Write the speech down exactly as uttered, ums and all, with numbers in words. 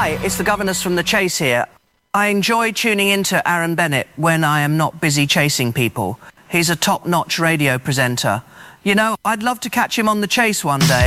Hi, it's the governess from The Chase here. I enjoy tuning into Aaron Bennett when I am not busy chasing people. He's a top-notch radio presenter. You know, I'd love to catch him on The Chase one day.